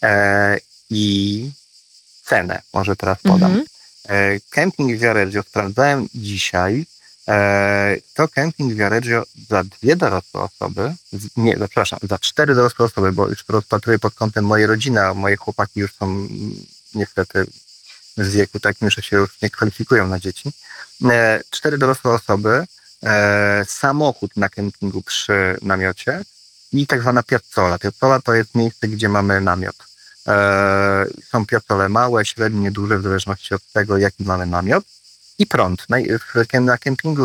I cenę może teraz podam. Camping Viareggio sprawdzałem dzisiaj. To camping Viareggio za 2 dorosłe osoby, za 4 dorosłe osoby, bo już rozpatruję pod kątem mojej rodziny, a moje chłopaki już są niestety w wieku takim, że się już nie kwalifikują na dzieci. 4 dorosłe osoby, samochód na kempingu przy namiocie i tak zwana piazzola. Piazzola to jest miejsce, gdzie mamy namiot. Są piazzole małe, średnie, duże, w zależności od tego, jaki mamy namiot. I prąd. Na kempingu